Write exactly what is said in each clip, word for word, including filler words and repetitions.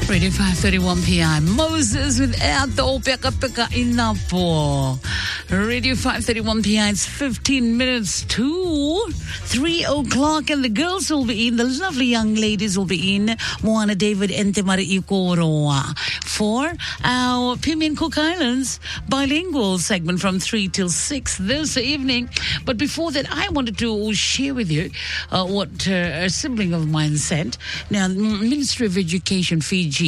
Radio five thirty-one P M. Moses with Eto Peka Peka Inapo. Radio five thirty-one P M. It's fifteen minutes to three o'clock, and the girls will be in. The lovely young ladies will be in. Moana David and Temari Ikoroa for our Pimian Cook Islands bilingual segment from three till six this evening. But before that, I wanted to share with you uh, what uh, a sibling of mine sent. Now, Ministry of Education, Fiji.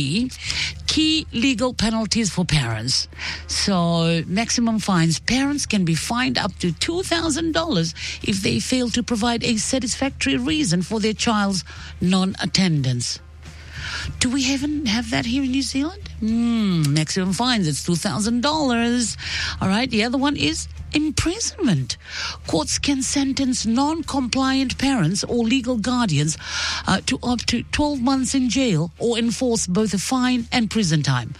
Key legal penalties for parents. So, maximum fines. Parents can be fined up to two thousand dollars if they fail to provide a satisfactory reason for their child's non-attendance. Do we even have that here in New Zealand? Mm, maximum fines, it's two thousand dollars. All right, the other one is imprisonment. Courts can sentence non-compliant parents or legal guardians uh, to up to twelve months in jail or enforce both a fine and prison time.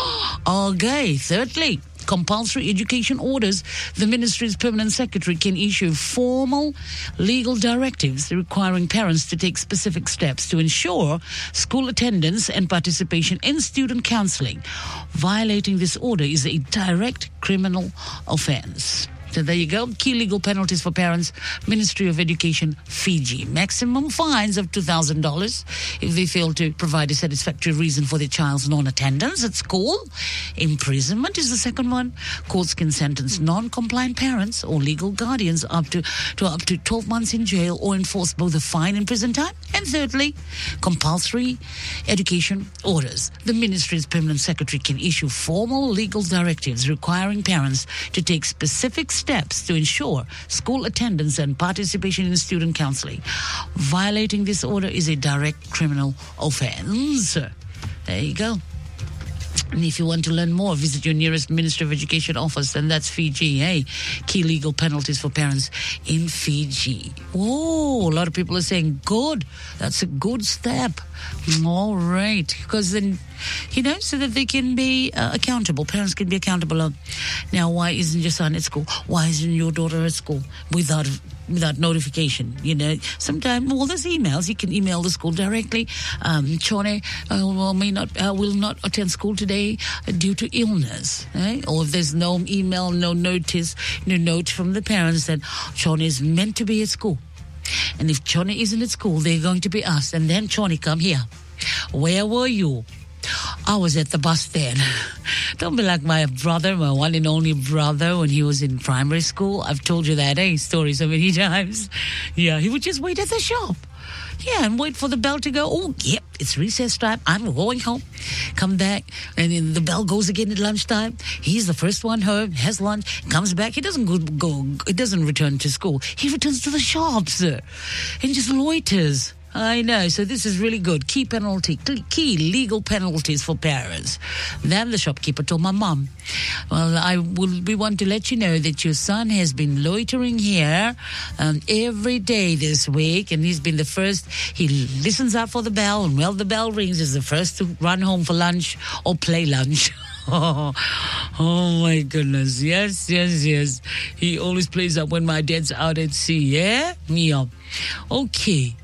Okay, thirdly, compulsory education orders. The ministry's permanent secretary can issue formal legal directives requiring parents to take specific steps to ensure school attendance and participation in student counseling. Violating this order is a direct criminal offense. So there you go. Key legal penalties for parents, Ministry of Education, Fiji. Maximum fines of two thousand dollars if they fail to provide a satisfactory reason for their child's non-attendance at school. Imprisonment is the second one. Courts can sentence non-compliant parents or legal guardians up to, to up to twelve months in jail or enforce both a fine and prison time. And thirdly, compulsory education orders. The Ministry's permanent secretary can issue formal legal directives requiring parents to take specific steps to ensure school attendance and participation in student counseling. Violating this order is a direct criminal offense. There you go. And if you want to learn more, visit your nearest Ministry of Education office, and that's Fiji, hey? Key legal penalties for parents in Fiji. Oh, a lot of people are saying, good. That's a good step. All right. Because then, you know, so that they can be uh, accountable. Parents can be accountable. Now, why isn't your son at school? Why isn't your daughter at school without without notification? You know, sometimes, well, there's emails. You can email the school directly. Um, Chone uh, will, may not, uh, will not attend school today due to illness. Eh? Or if there's no email, no notice, no note from the parents that Chone is meant to be at school. And if Chone isn't at school, they're going to be asked. And then Chone, come here. Where were you? I was at the bus stand. Don't be like my brother, my one and only brother, when he was in primary school. I've told you that eh, story so many times. Yeah, he would just wait at the shop. Yeah, and wait for the bell to go. Oh, yep, it's recess time. I'm going home. Come back, and then the bell goes again at lunchtime. He's the first one home, has lunch, comes back. He doesn't go, go he doesn't return to school. He returns to the shops and just loiters. I know, so this is really good. Key penalty, key legal penalties for parents. Then the shopkeeper told my mum, well, I will, we want to let you know that your son has been loitering here um, every day this week, and he's been the first. He listens out for the bell, and well, the bell rings, he's the first to run home for lunch or play lunch. Oh, oh my goodness. Yes, yes, yes. He always plays up when my dad's out at sea, yeah? Yeah. Okay.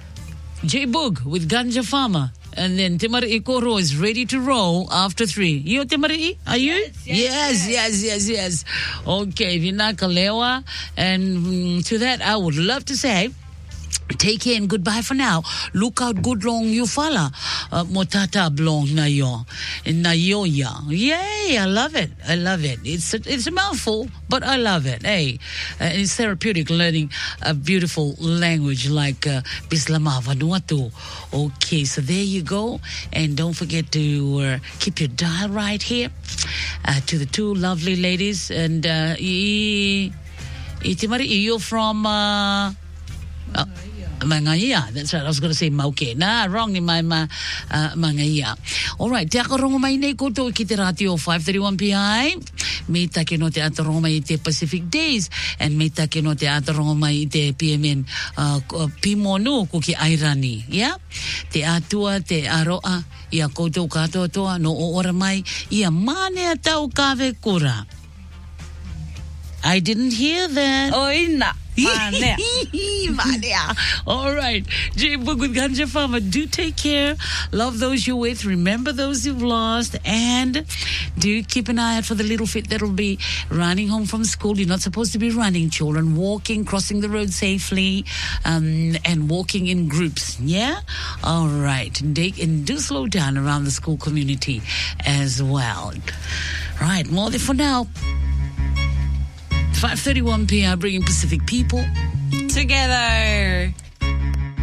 J Boog with Ganja Farmer. And then Temari Ikoro is ready to roll after three. You, Temari? Are you? Yes, yes, yes, yes, yes, yes. Okay, Vinakalewa. And mm, to that, I would love to say, take care and goodbye for now. Look out good long you fala. Uh, Motata blong na yo. Na yo ya. Yay, I love it. I love it. It's a, it's a mouthful, but I love it. Hey, uh, it's therapeutic learning a beautiful language like uh, Bislama Vanuatu. Okay, so there you go. And don't forget to uh, keep your dial right here uh, to the two lovely ladies. And uh, i, Itimari, you're from... Uh, uh, Mangaya, that's right. I was going to say Mauke. Nah, wrong ni my ma, uh, Mangaya. All right. Te akarong may nei koto ki te ratio five thirty-one P I. Me take no te atarong mai te Pacific Days, and me take no te atarong mai te P M N uh, Pimonu ko ki Airani. Yeah? Te atua, te aroa, ia koto katoa toa, no o ora mai, ia mane atau kave kura. I didn't hear that. Oh, ina. Mania. Mania. All right. J Book with Ganja Farmer. Do take care. Love those you're with. Remember those you've lost. And do keep an eye out for the little fit that'll be running home from school. You're not supposed to be running, children. Walking, crossing the road safely, um, and walking in groups. Yeah? All right. And, they, and do slow down around the school community as well. Right. More there for now. five thirty-one p.m. bringing Pacific people Together.